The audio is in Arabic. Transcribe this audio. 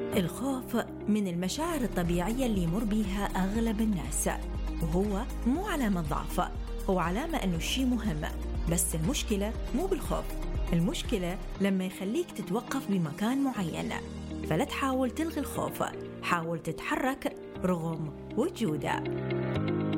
الخوف من المشاعر الطبيعية اللي يمر بيها أغلب الناس، وهو مو علامة ضعف، هو علامة أنه شيء مهم. بس المشكلة مو بالخوف، المشكلة لما يخليك تتوقف بمكان معين. فلا تحاول تلغي الخوف، حاول تتحرك رغم وجوده.